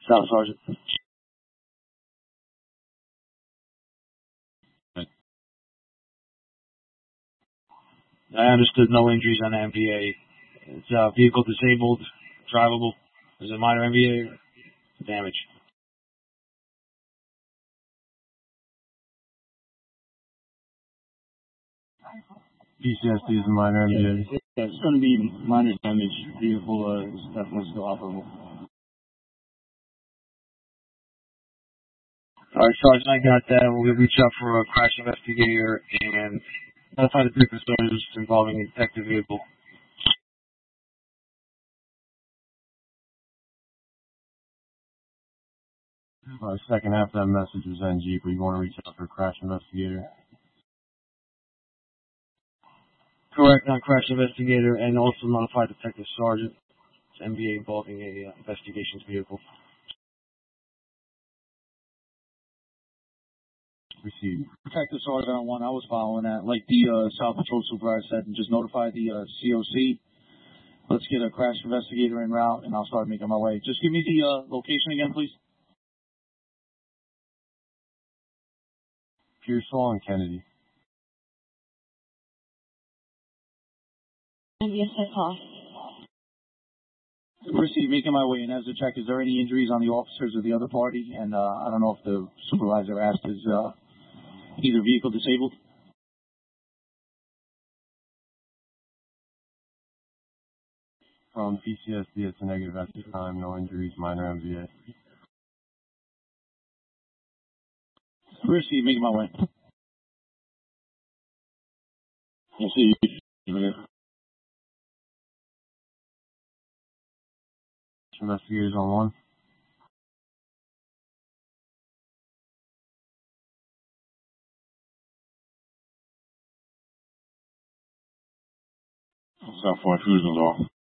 Staff Sergeant. I understood no injuries on the MVA. It's vehicle disabled, drivable. Is it minor MVA or damage? PCSD is a minor MVA. Yeah, it's going to be minor damage. Vehicle is definitely still operable. All right, Sergeant, I got that. We'll reach out for a crash investigator and notify the previous owners involving a detective vehicle. Second half of that message was NG, but you want to reach out for a crash investigator. Correct, on crash investigator, and also notify Detective Sergeant. It's MVA involving a investigations vehicle. Received. Detective Sergeant on 1, I was following that. Like the South Patrol Supervisor said, and just notify the COC. Let's get a crash investigator en route, and I'll start making my way. Just give me the location again, please. Pearsall and Kennedy. Yes, I call. Receive, making my way in. As a check, is there any injuries on the officers or the other party? And I don't know if the supervisor asked, is either vehicle disabled? From PCSD, it's a negative at this time. No injuries, minor MVA. Receive, making my way. We'll see you. Investigators on 1. South 4 Fusion's off.